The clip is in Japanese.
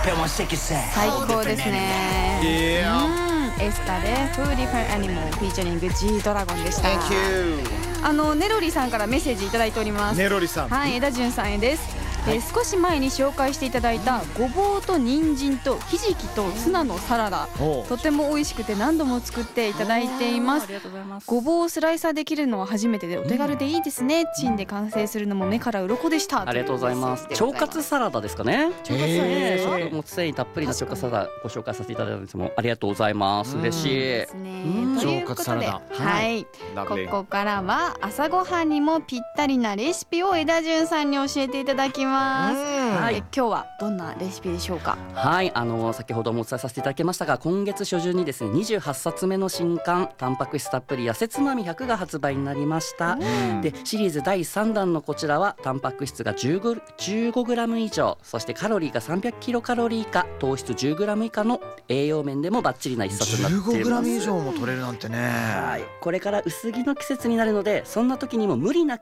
最高ですね。エスタで Food Different Animal featuring G ドラゴンでした。ネロリさんからメッセージいただいております。 ネロリさん、 はい、枝潤さんへです。少し前に紹介していただいたごぼうと人参とひじきとツナのサラダ、とても美味しくて何度も作っていただいています。ごぼうをスライサーできるのは初めてでお手軽でいいですね。チンで完成するのも目から鱗でした。 ありがとうございます。腸活サラダですかね。食物繊維たっぷりの腸活サラダご紹介させていただいたんですもありがとうございます。嬉しい。 腸活サラダ、はい、ここからは朝ごはんにもぴったりなレシピを枝潤さんに教えていただきます。今日はどんなレシピでしょうか。 はい、先ほどもお伝えさせていただきましたが、今月初旬にですね28冊目の新刊タンパク質たっぷり痩せつまみ100が発売になりました。でシリーズ第3弾のこちらはタンパク質が 15g 以上、そしてカロリーが300キロカロリー以下、糖質 10g 以下の栄養面でもバッチリな一冊になっています。 15g 以上も取れるなんてね。 これから薄着の季節になるので、そんな時にも無理なく